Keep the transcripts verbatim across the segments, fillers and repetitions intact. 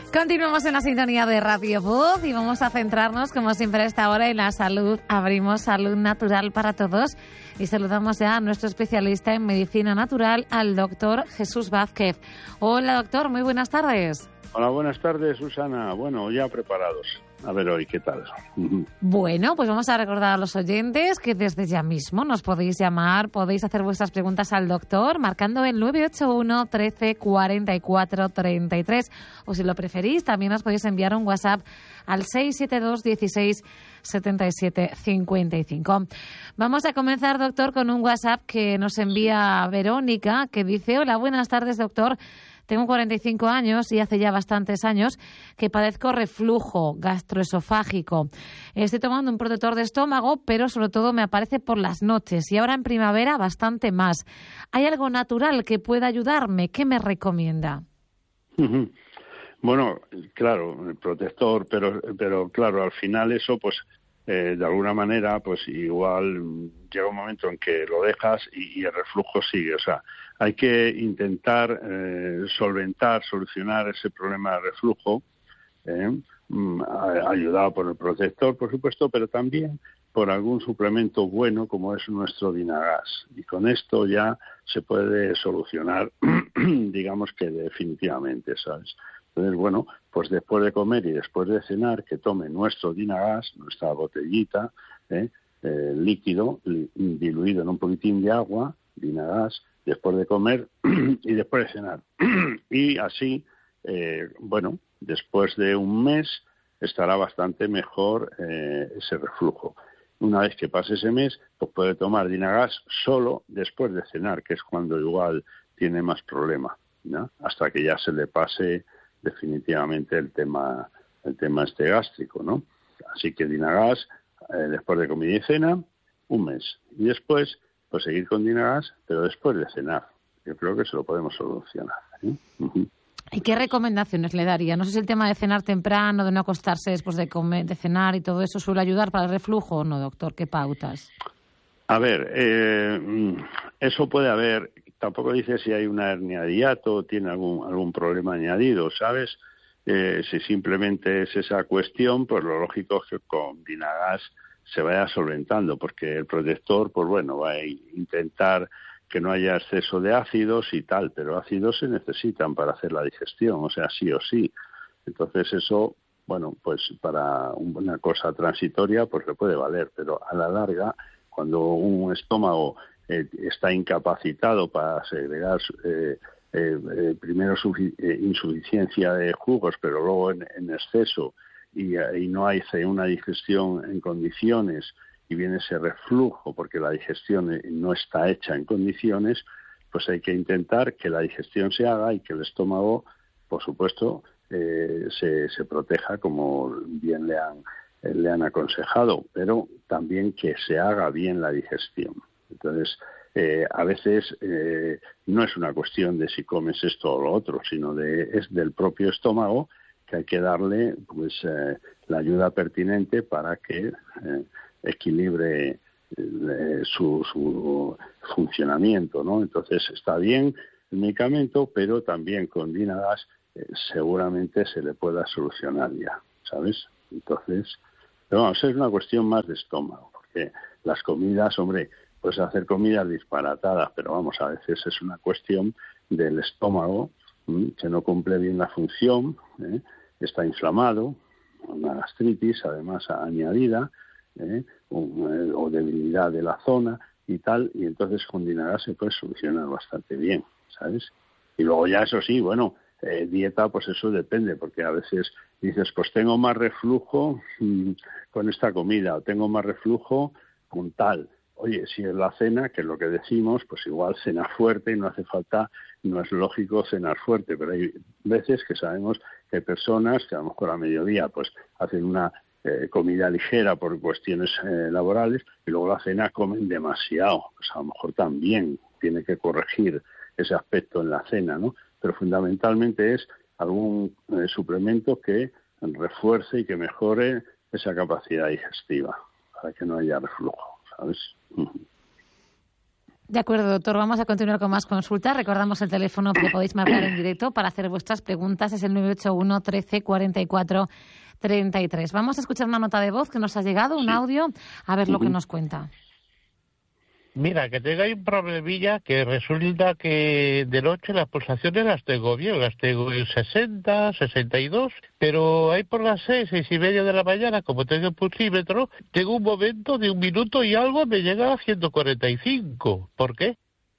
Continuamos en la sintonía de Radio Voz y vamos a centrarnos, como siempre a esta hora, en la salud. Abrimos Salud Natural para Todos y saludamos ya a nuestro especialista en medicina natural, al doctor Jesús Vázquez. Hola, doctor, muy buenas tardes. Hola, buenas tardes, Susana. Bueno, ya preparados. A ver hoy, ¿qué tal? Bueno, pues vamos a recordar a los oyentes que desde ya mismo nos podéis llamar, podéis hacer vuestras preguntas al doctor marcando el nueve ocho uno, trece, cuarenta y cuatro, treinta y tres, o si lo preferís también os podéis enviar un WhatsApp al seis siete dos, dieciséis, setenta y siete, cincuenta y cinco. Vamos a comenzar, doctor, con un WhatsApp que nos envía Verónica, que dice: hola, buenas tardes, doctor. Tengo cuarenta y cinco años y hace ya bastantes años que padezco reflujo gastroesofágico. Estoy tomando un protector de estómago, pero sobre todo me aparece por las noches y ahora en primavera bastante más. ¿Hay algo natural que pueda ayudarme? ¿Qué me recomienda? Bueno, claro, el protector, pero, pero claro, al final eso, pues, eh, de alguna manera, pues igual llega un momento en que lo dejas y, y el reflujo sigue, o sea, hay que intentar eh, solventar, solucionar ese problema de reflujo, eh, ayudado por el protector, por supuesto, pero también por algún suplemento bueno como es nuestro Dinagas. Y con esto ya se puede solucionar, digamos que definitivamente, ¿sabes? Entonces, bueno, pues después de comer y después de cenar, que tome nuestro Dinagas, nuestra botellita, eh, eh, líquido, li, diluido en un poquitín de agua, Dinagas, después de comer y después de cenar. Y así, eh, bueno, después de un mes estará bastante mejor eh, ese reflujo. Una vez que pase ese mes, pues puede tomar Dinagas solo después de cenar, que es cuando igual tiene más problema, ¿no? Hasta que ya se le pase definitivamente el tema, el tema este gástrico, ¿no? Así que Dinagas eh, después de comida y cena, un mes. Y después, pues seguir con Dinagas, pero después de cenar. Yo creo que se lo podemos solucionar, ¿eh? Uh-huh. ¿Y qué recomendaciones le daría? No sé si el tema de cenar temprano, de no acostarse después de comer, de cenar y todo eso suele ayudar para el reflujo o no, doctor. ¿Qué pautas? A ver, eh, eso puede haber. Tampoco dice si hay una hernia de hiato o tiene algún algún problema añadido, ¿sabes? Eh, si simplemente es esa cuestión, pues lo lógico es que con Dinagas se vaya solventando, porque el protector, pues bueno, va a intentar que no haya exceso de ácidos y tal, pero ácidos se necesitan para hacer la digestión, o sea, sí o sí. Entonces eso, bueno, pues para una cosa transitoria, pues le puede valer, pero a la larga, cuando un estómago eh, está incapacitado para segregar eh, eh, eh, primero sufi- eh, insuficiencia de jugos, pero luego en, en exceso, y, y no hay una digestión en condiciones, y viene ese reflujo porque la digestión no está hecha en condiciones, pues hay que intentar que la digestión se haga y que el estómago, por supuesto, eh, se, se proteja como bien le han, eh, le han aconsejado, pero también que se haga bien la digestión. Entonces, eh, a veces eh, no es una cuestión de si comes esto o lo otro, sino de es del propio estómago que hay que darle pues eh, la ayuda pertinente para que eh, equilibre eh, su, su funcionamiento, ¿no? Entonces está bien el medicamento, pero también con Dinagas eh, seguramente se le pueda solucionar ya, ¿sabes? Entonces, pero vamos, es una cuestión más de estómago, porque las comidas, hombre, puedes hacer comidas disparatadas, pero vamos, a veces es una cuestión del estómago ¿m? que no cumple bien la función, ¿eh? Está inflamado, una gastritis además añadida, ¿eh? o, eh, o debilidad de la zona y tal, y entonces con Dinagas se puede solucionar bastante bien, ¿sabes? Y luego ya eso sí, bueno, eh, dieta, pues eso depende, porque a veces dices, pues tengo más reflujo mmm, con esta comida, o tengo más reflujo con tal. Oye, si es la cena, que es lo que decimos, pues igual cena fuerte y no hace falta, no es lógico cenar fuerte, pero hay veces que sabemos que hay personas que a lo mejor a mediodía pues hacen una eh, comida ligera por cuestiones eh, laborales y luego la cena comen demasiado, pues a lo mejor también tiene que corregir ese aspecto en la cena, ¿no? Pero fundamentalmente es algún eh, suplemento que refuerce y que mejore esa capacidad digestiva para que no haya reflujo, ¿sabes? De acuerdo, doctor. Vamos a continuar con más consultas. Recordamos el teléfono que podéis marcar en directo para hacer vuestras preguntas. Es el nueve ocho uno, trece, cuarenta y cuatro, treinta y tres. Vamos a escuchar una nota de voz que nos ha llegado, un sí. audio, a ver uh-huh. lo que nos cuenta. Mira, que tengo ahí un problemilla que resulta que de noche las pulsaciones las tengo bien, las tengo en sesenta, sesenta y dos, pero ahí por las seis, seis y media de la mañana, como tengo el pulsímetro, tengo un momento de un minuto y algo me llega a ciento cuarenta y cinco. ¿Por qué?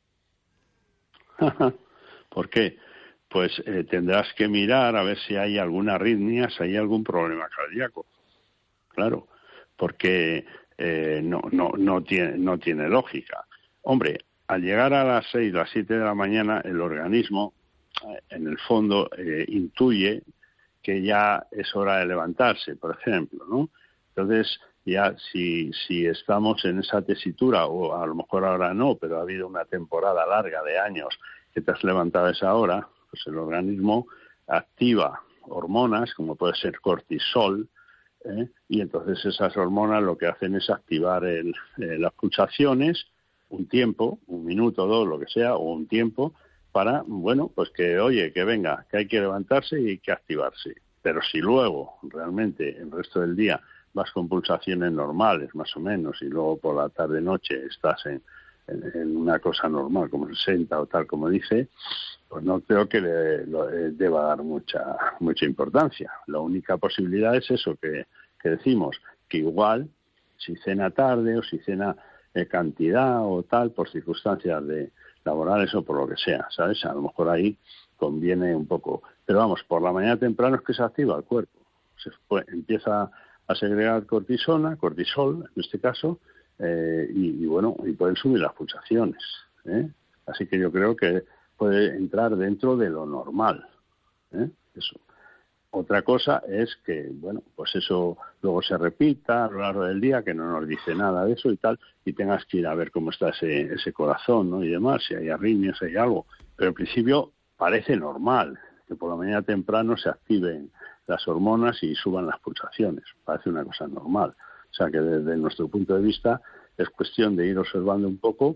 ¿Por qué? Pues eh, tendrás que mirar a ver si hay alguna arritmia, si hay algún problema cardíaco. Claro, porque... Eh, no, no, no tiene, no tiene lógica. Hombre, al llegar a las seis, las siete de la mañana, el organismo, eh, en el fondo, eh, intuye que ya es hora de levantarse, por ejemplo, ¿no? Entonces, ya si, si estamos en esa tesitura, o a lo mejor ahora no, pero ha habido una temporada larga de años que te has levantado a esa hora, pues el organismo activa hormonas, como puede ser cortisol, ¿Eh? y entonces esas hormonas lo que hacen es activar el, eh, las pulsaciones un tiempo, un minuto, dos, lo que sea, o un tiempo para, bueno, pues que, oye, que venga, que hay que levantarse y hay que activarse. Pero si luego, realmente, el resto del día vas con pulsaciones normales, más o menos, y luego por la tarde-noche estás en, en, en una cosa normal, como sesenta o tal, como dice, pues no creo que le, lo, eh, deba dar mucha mucha importancia. La única posibilidad es eso que, que decimos, que igual, si cena tarde o si cena eh, cantidad o tal, por circunstancias de laborales o por lo que sea, ¿sabes? A lo mejor ahí conviene un poco. Pero vamos, por la mañana temprano es que se activa el cuerpo. Se fue, empieza a segregar cortisona, cortisol en este caso, eh, y, y bueno, y pueden subir las pulsaciones, ¿eh? Así que yo creo que puede entrar dentro de lo normal, ¿eh? Eso. Otra cosa es que, bueno, pues eso luego se repita a lo largo del día, que no nos dice nada de eso y tal, y tengas que ir a ver cómo está ese, ese corazón, ¿no? Y demás, si hay arritmias, si hay algo. Pero en principio parece normal que por la mañana temprano se activen las hormonas y suban las pulsaciones. Parece una cosa normal. O sea que desde nuestro punto de vista es cuestión de ir observando un poco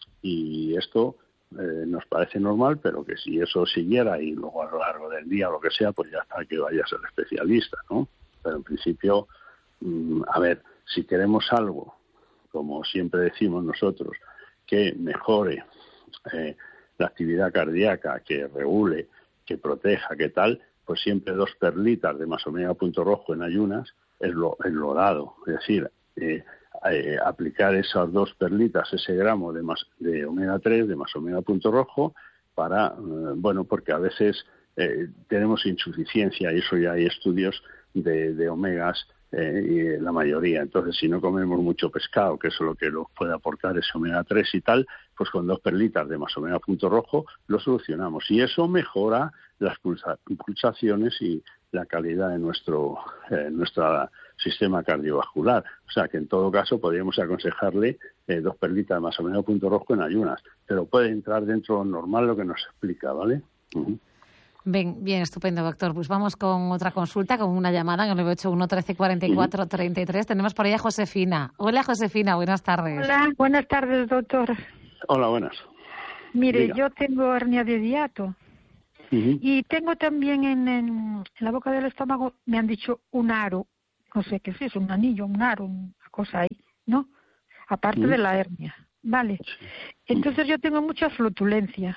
y esto... Eh, nos parece normal, pero que si eso siguiera y luego a lo largo del día o lo que sea, pues ya está que vayas al especialista, ¿no? Pero en principio, mmm, a ver, si queremos algo, como siempre decimos nosotros, que mejore eh, la actividad cardíaca, que regule, que proteja, que tal, pues siempre dos perlitas de masomega punto rojo en ayunas es lo, es lo dado. Es decir, eh, Eh, aplicar esas dos perlitas, ese gramo de, mas, de omega tres, de masomega punto rojo, para, eh, bueno, porque a veces eh, tenemos insuficiencia, y eso ya hay estudios de, de omegas, eh, y la mayoría. Entonces, si no comemos mucho pescado, que eso es lo que nos puede aportar ese omega tres y tal, pues con dos perlitas de masomega punto rojo lo solucionamos. Y eso mejora las pulsa, pulsaciones y la calidad de nuestro eh, nuestra sistema cardiovascular. O sea que en todo caso podríamos aconsejarle eh, dos perlitas de masomega punto rojo en ayunas, pero puede entrar dentro de lo normal lo que nos explica, ¿vale? Uh-huh. Bien, bien, estupendo, doctor. Pues vamos con otra consulta, con una llamada en el nueve ocho uno, trece, cuarenta y cuatro, treinta y tres. Tenemos por ahí a Josefina. Hola, Josefina, buenas tardes. Hola, buenas tardes, doctor. Hola, buenas. Mire, Diga. Yo tengo hernia de hiato. Uh-huh. Y tengo también en, en, en la boca del estómago, me han dicho un aro, no sé qué es eso, un anillo, un aro, una cosa ahí, ¿no? Aparte uh-huh. de la hernia, ¿vale? Sí. Entonces uh-huh. yo tengo mucha flotulencia.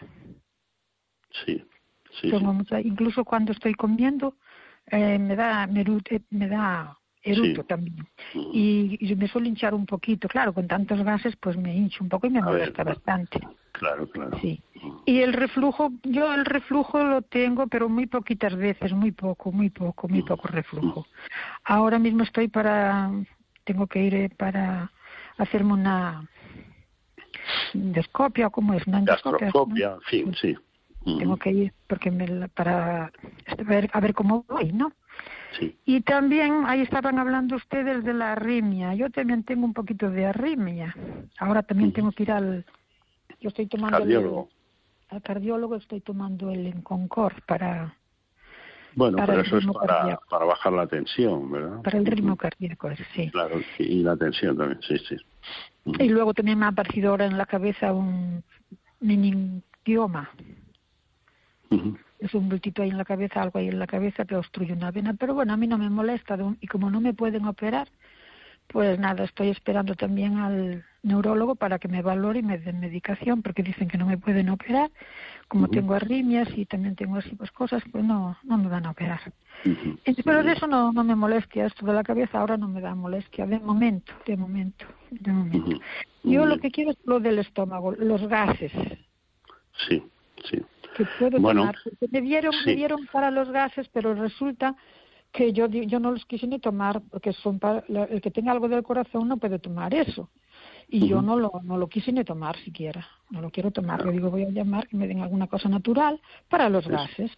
Sí, sí. Tengo sí. mucha, incluso cuando estoy comiendo, eh, me da me, me da eruto sí. también. Uh-huh. Y, y me suelo hinchar un poquito, claro, con tantos gases pues me hincho un poco y me molesta bastante. Claro, claro. Sí. Y el reflujo, yo el reflujo lo tengo, pero muy poquitas veces, muy poco, muy poco, muy poco reflujo. Ahora mismo estoy para, tengo que ir para hacerme una endoscopia, ¿cómo es? Una endoscopia, Gastroscopia, en fin, sí. Tengo que ir porque me, para ver, a ver cómo voy, ¿no? Sí. Y también ahí estaban hablando ustedes de la arritmia. Yo también tengo un poquito de arritmia. Ahora también uh-huh. tengo que ir al... Yo estoy tomando cardiólogo. El, al cardiólogo, estoy tomando el Enconcord para... Bueno, para pero eso es para, para bajar la tensión, ¿verdad? Para el ritmo cardíaco, sí. Claro, y la tensión también, sí, sí. Uh-huh. Y luego también me ha aparecido ahora en la cabeza un meningioma. Uh-huh. Es un bultito ahí en la cabeza, algo ahí en la cabeza que obstruye una vena. Pero bueno, a mí no me molesta. Y como no me pueden operar, pues nada, estoy esperando también al neurólogo para que me valore y me den medicación, porque dicen que no me pueden operar. Como uh-huh. tengo arritmias y también tengo así pues cosas, pues no no me van a operar. Uh-huh. Pero de eso no, no me molestia. Esto de la cabeza ahora no me da molestia. De momento, de momento, de momento. Uh-huh. Yo lo que quiero es lo del estómago, los gases. Sí, sí. Que puedo bueno, tomar. Porque me dieron, sí. me dieron para los gases, pero resulta que yo yo no los quise ni tomar, porque son para, el que tenga algo del corazón no puede tomar eso. Y uh-huh. yo no lo no lo quise ni tomar siquiera. No lo quiero tomar. Yo digo, voy a llamar que me den alguna cosa natural para los Eso. gases.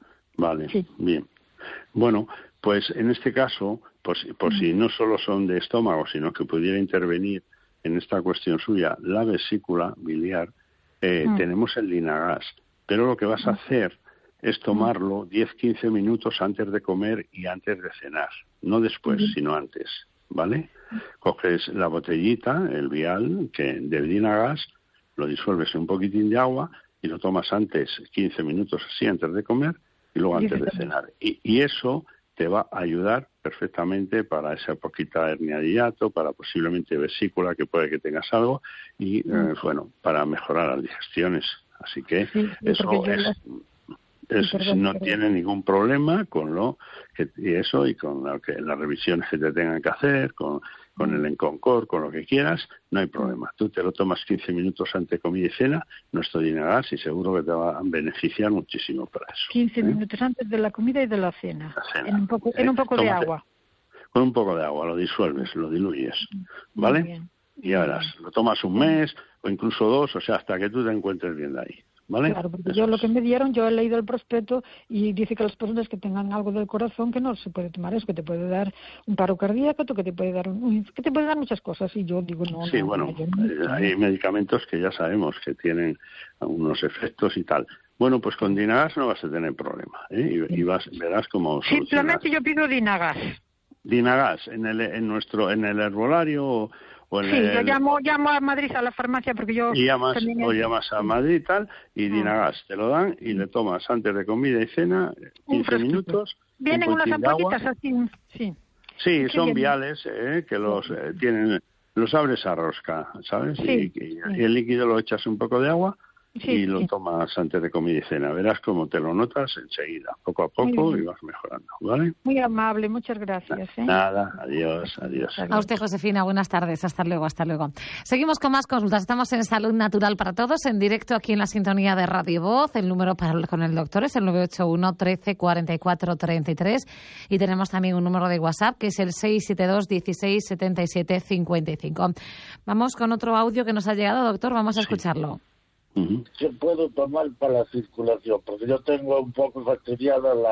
Vale, sí. Bien. Bueno, pues en este caso, por, si, por uh-huh. si no solo son de estómago, sino que pudiera intervenir en esta cuestión suya la vesícula biliar, eh, uh-huh. tenemos el Dinagas. Pero lo que vas a hacer es tomarlo diez a quince minutos antes de comer y antes de cenar. No después, uh-huh. sino antes, ¿vale? Coges la botellita, el vial que del Dinagas, lo disuelves en un poquitín de agua y lo tomas antes, quince minutos así, antes de comer y luego antes de cenar. Y, y eso te va a ayudar perfectamente para esa poquita hernia de hiato, para posiblemente vesícula, que puede que tengas algo, y eh, bueno, para mejorar las digestiones. Así que sí, sí, eso es, la... es perdón, no perdón. tiene ningún problema con lo que y eso y con lo que las revisiones que te tengan que hacer, con, con el Enconcor, con lo que quieras, no hay problema. Tú te lo tomas quince minutos antes de comida y cena, nuestro Dinagas, y seguro que te va a beneficiar muchísimo para eso. quince ¿eh? minutos antes de la comida y de la cena, la cena en un poco, ¿eh? en un poco de agua. Con un poco de agua, lo disuelves, lo diluyes, ¿vale? Muy bien. Y ahora lo tomas un mes o incluso dos, o sea, hasta que tú te encuentres bien de ahí, ¿vale? Claro, porque Eso yo es. lo que me dieron, yo he leído el prospecto y dice que las personas que tengan algo del corazón que no se puede tomar eso, que te puede dar un paro cardíaco, que te puede dar un, que te puede dar muchas cosas, y yo digo no. Sí, no, bueno, no, no, hay medicamentos que ya sabemos que tienen algunos efectos y tal. Bueno, pues con Dinagas no vas a tener problema, ¿eh? Y, y vas, verás cómo simplemente yo pido Dinagas. Dinagas en el en nuestro en el herbolario o, o en sí, el, yo llamo llamo a Madrid a la farmacia porque yo y llamas también o es... llamas a Madrid y tal y Dinagas te lo dan y le tomas antes de comida y cena quince minutos. Vienen unas ampollitas así, sí. Sí, son vienen? viales eh, que los sí. eh, tienen, los abres a rosca, ¿sabes? Sí, y, y, sí. y el líquido lo echas un poco de agua. Sí, y lo sí. tomas antes de comida y cena. Verás cómo te lo notas enseguida, poco a poco, y vas mejorando, ¿vale? Muy amable, muchas gracias. ¿eh? Nada, adiós, adiós. A usted, Josefina, buenas tardes. Hasta luego, hasta luego. Seguimos con más consultas. Estamos en Salud Natural para Todos, en directo aquí en la sintonía de Radio Voz. El número para hablar con el doctor es el nueve ocho uno, trece, cuarenta y cuatro, treinta y tres. Y tenemos también un número de WhatsApp que es el seis siete dos, dieciséis, setenta y siete, cincuenta y cinco. Vamos con otro audio que nos ha llegado, doctor. Vamos a escucharlo. Uh-huh. ¿Qué puedo tomar para la circulación? Porque yo tengo un poco fastidiada la,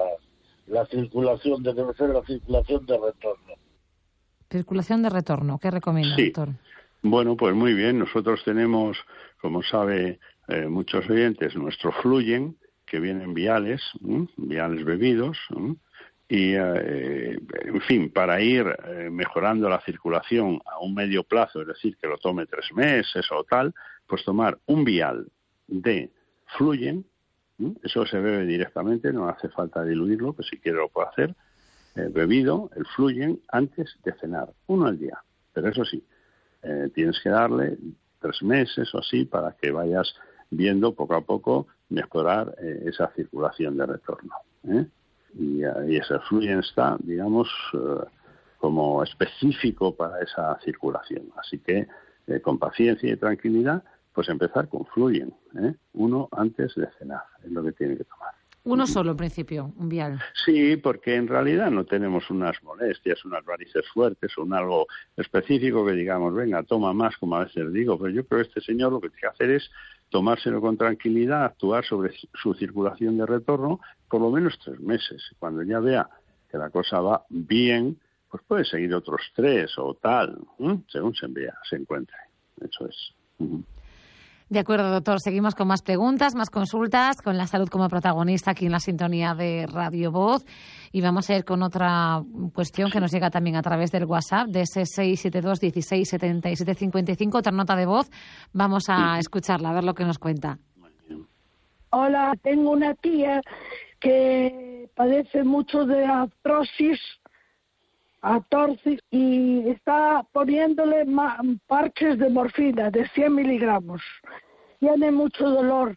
la circulación, de, debe ser la circulación de retorno. Circulación de retorno, ¿qué recomienda, sí. doctor? Bueno, pues muy bien. Nosotros tenemos, como sabe eh, muchos oyentes, nuestro Fluyen, que viene en viales, ¿eh? viales bebidos, ¿eh? y, eh, en fin, para ir eh, mejorando la circulación a un medio plazo, es decir, que lo tome tres meses o tal, pues tomar un vial de Fluyen, ¿eh? eso se bebe directamente, no hace falta diluirlo, que si quiere lo puede hacer, eh, bebido, el Fluyen, antes de cenar, uno al día. Pero eso sí, eh, tienes que darle tres meses o así para que vayas viendo poco a poco mejorar eh, esa circulación de retorno, ¿eh? Y, y ese Fluyen está, digamos, eh, como específico para esa circulación. Así que, eh, con paciencia y tranquilidad, pues empezar con Fluyen, ¿eh? Uno antes de cenar, es lo que tiene que tomar. Uno solo, en principio, un vial. Sí, porque en realidad no tenemos unas molestias, unas varices fuertes o un algo específico que digamos, venga, toma más, como a veces digo, pero yo creo que este señor lo que tiene que hacer es tomárselo con tranquilidad, actuar sobre su circulación de retorno por lo menos tres meses. Cuando ya vea que la cosa va bien, pues puede seguir otros tres o tal, ¿eh? según se envía, se encuentre. Eso es. Uh-huh. De acuerdo, doctor. Seguimos con más preguntas, más consultas, con la salud como protagonista aquí en la sintonía de Radio Voz. Y vamos a ir con otra cuestión que nos llega también a través del WhatsApp, de ese seis siete dos, dieciséis, setenta y siete cincuenta y cinco. Otra nota de voz. Vamos a escucharla, a ver lo que nos cuenta. Hola, tengo una tía que padece mucho de artrosis, artrosis y está poniéndole ma- parches de morfina de cien miligramos. Tiene mucho dolor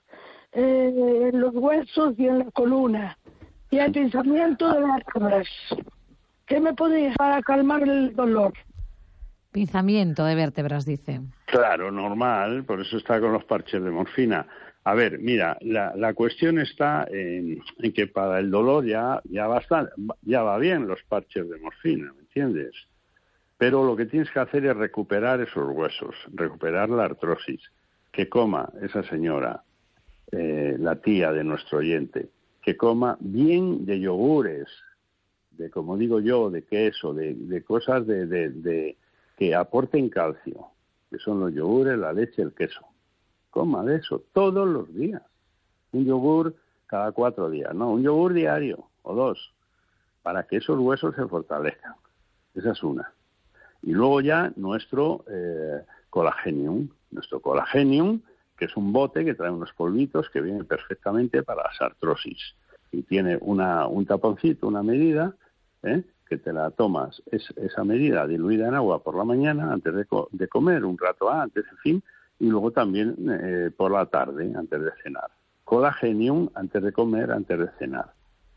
eh, en los huesos y en la columna. Y el pinzamiento de vértebras. ¿Qué me podéis para calmar el dolor? Pinzamiento de vértebras, dice. Claro, normal, por eso está con los parches de morfina. A ver, mira, la, la cuestión está en, en que para el dolor ya, ya, basta, ya va bien los parches de morfina, ¿me entiendes? Pero lo que tienes que hacer es recuperar esos huesos, recuperar la artrosis. Que coma esa señora, eh, la tía de nuestro oyente, que coma bien de yogures, de, como digo yo, de queso, de, de cosas de, de, de que aporten calcio, que son los yogures, la leche, el queso. Coma de eso todos los días. Un yogur cada cuatro días, no, un yogur diario o dos, para que esos huesos se fortalezcan. Esa es una. Y luego ya nuestro eh, colagenium, nuestro colagenium, que es un bote que trae unos polvitos que viene perfectamente para las artrosis. Y tiene una, un taponcito, una medida, ¿eh? que te la tomas, es, esa medida diluida en agua por la mañana antes de, co- de comer, un rato antes, en fin, y luego también eh, por la tarde, antes de cenar. Colagenium antes de comer, antes de cenar.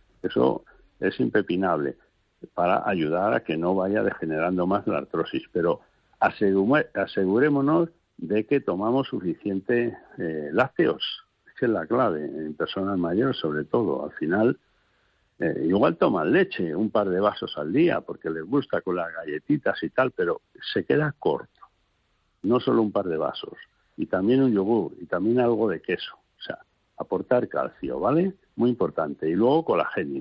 Eso es impepinable para ayudar a que no vaya degenerando más la artrosis. Pero asegure, asegurémonos de que tomamos suficiente eh, lácteos. Esa es la clave, en personas mayores sobre todo. Al final, eh, igual toman leche, un par de vasos al día, porque les gusta con las galletitas y tal, pero se queda corto. No solo un par de vasos, y también un yogur, y también algo de queso. O sea, aportar calcio, ¿vale? Muy importante. Y luego colágeno,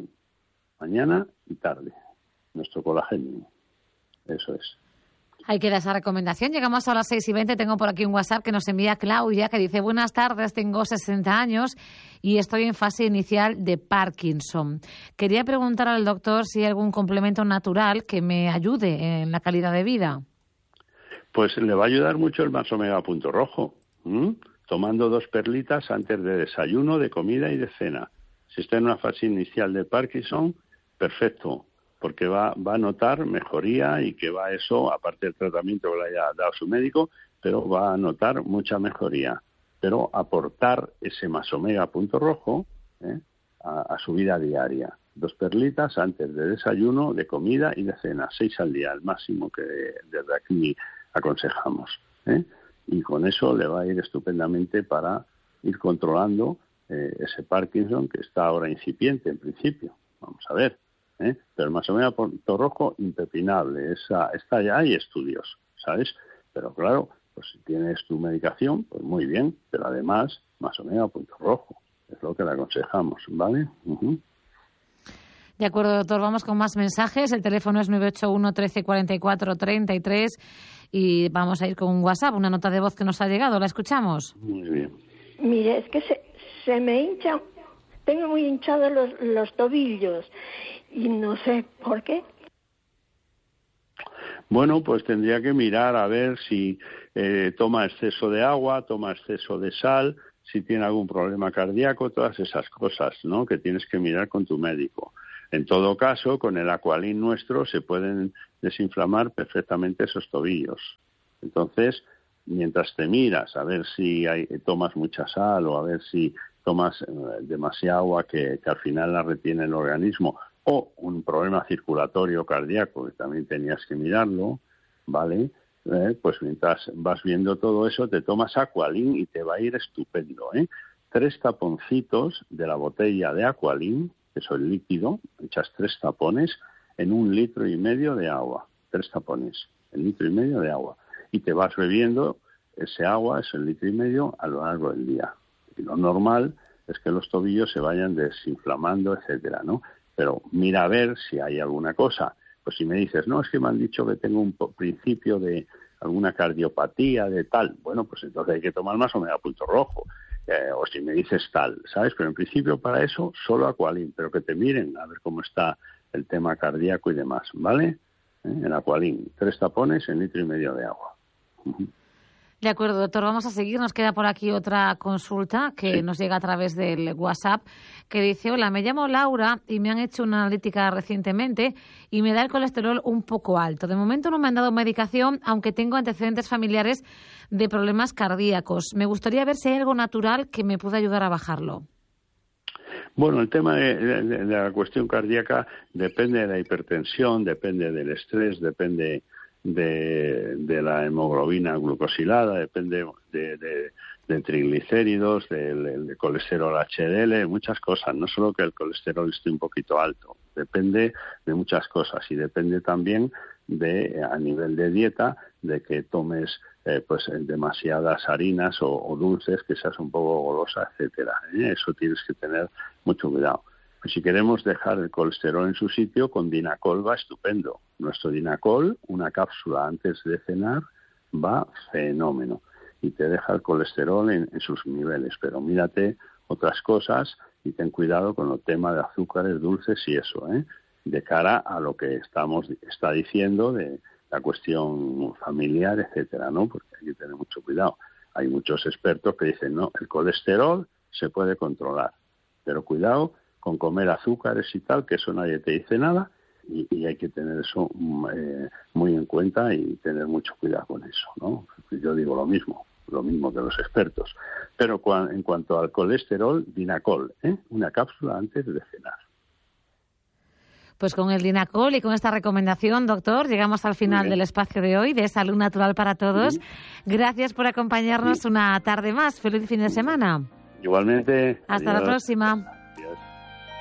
mañana y tarde, nuestro colágeno. Eso es. Hay que dar esa recomendación. Llegamos a las seis y veinte. Tengo por aquí un WhatsApp que nos envía Claudia, que dice: buenas tardes, tengo sesenta años y estoy en fase inicial de Parkinson. Quería preguntar al doctor si hay algún complemento natural que me ayude en la calidad de vida. Pues le va a ayudar mucho el Más Omega Punto Rojo, ¿Mm? tomando dos perlitas antes de desayuno, de comida y de cena. Si está en una fase inicial de Parkinson, perfecto, porque va, va a notar mejoría y que va eso, aparte del tratamiento que le haya dado su médico, pero va a notar mucha mejoría. Pero aportar ese Más Omega Punto Rojo ¿eh? a, a su vida diaria. Dos perlitas antes de desayuno, de comida y de cena, seis al día, el máximo que desde aquí aconsejamos. ¿eh? Y con eso le va a ir estupendamente para ir controlando eh, ese Parkinson que está ahora incipiente en principio. Vamos a ver. ¿eh? Pero Más Omega Punto Rojo, impepinable. Esa, está ya, hay estudios, ¿sabes? Pero claro, pues si tienes tu medicación, pues muy bien. Pero además, Más Omega Punto Rojo. Es lo que le aconsejamos, ¿vale? Uh-huh. De acuerdo, doctor. Vamos con más mensajes. El teléfono es nueve ocho uno, trece, cuarenta y cuatro, treinta y tres y vamos a ir con un WhatsApp, una nota de voz que nos ha llegado. ¿La escuchamos? Muy bien. Mire, es que se, se me hinchan, tengo muy hinchados los, los tobillos y no sé por qué. Bueno, pues tendría que mirar a ver si eh, toma exceso de agua, toma exceso de sal, si tiene algún problema cardíaco, todas esas cosas, ¿no? Que tienes que mirar con tu médico. En todo caso, con el Aqualin nuestro se pueden desinflamar perfectamente esos tobillos. Entonces, mientras te miras a ver si hay, tomas mucha sal o a ver si tomas eh, demasiada agua que, que al final la retiene el organismo, o un problema circulatorio cardíaco, que también tenías que mirarlo, ¿vale? Eh, pues mientras vas viendo todo eso, te tomas Aqualin y te va a ir estupendo, ¿eh? Tres taponcitos de la botella de Aqualin, que es el líquido, echas tres tapones en un litro y medio de agua, tres tapones, en litro y medio de agua, y te vas bebiendo ese agua, ese litro y medio, a lo largo del día. Y lo normal es que los tobillos se vayan desinflamando, etcétera, ¿no? Pero mira a ver si hay alguna cosa. Pues si me dices, no, es que me han dicho que tengo un principio de, alguna cardiopatía de tal, bueno, pues entonces hay que tomar más omega punto rojo. Eh, o si me dices tal, ¿sabes? Pero en principio para eso solo Aqualin, pero que te miren a ver cómo está el tema cardíaco y demás, ¿vale? ¿Eh? En Aqualin, tres tapones en litro y medio de agua. Uh-huh. De acuerdo, doctor, vamos a seguir. Nos queda por aquí otra consulta que sí. nos llega a través del WhatsApp, que dice: hola, me llamo Laura y me han hecho una analítica recientemente y me da el colesterol un poco alto. De momento no me han dado medicación, aunque tengo antecedentes familiares de problemas cardíacos. Me gustaría ver si hay algo natural que me pueda ayudar a bajarlo. Bueno, el tema de, de, de la cuestión cardíaca depende de la hipertensión, depende del estrés, depende de, de la hemoglobina glucosilada, depende de, de, de triglicéridos, de, de colesterol H D L, muchas cosas, no solo que el colesterol esté un poquito alto, depende de muchas cosas y depende también de, a nivel de dieta, de que tomes eh, pues demasiadas harinas o, o dulces, que seas un poco golosa, etcétera. ¿eh? Eso tienes que tener mucho cuidado. Pues si queremos dejar el colesterol en su sitio, con Dinacol va estupendo. Nuestro Dinacol, una cápsula antes de cenar, va fenómeno y te deja el colesterol en, en sus niveles. Pero mírate otras cosas y ten cuidado con el tema de azúcares, dulces y eso, ¿eh? de cara a lo que estamos está diciendo de la cuestión familiar, etcétera, ¿no? Porque hay que tener mucho cuidado. Hay muchos expertos que dicen, no, el colesterol se puede controlar, pero cuidado con comer azúcares y tal, que eso nadie te dice nada, y, y hay que tener eso eh, muy en cuenta y tener mucho cuidado con eso, ¿no? Yo digo lo mismo, lo mismo que los expertos. Pero cuan, en cuanto al colesterol, Dinacol, ¿eh? una cápsula antes de cenar. Pues con el Dinacol y con esta recomendación, doctor, llegamos al final del espacio de hoy, de Salud Natural para Todos. Sí. Gracias por acompañarnos sí. una tarde más. Feliz fin de semana. Igualmente. Hasta Adiós. La próxima. Adiós.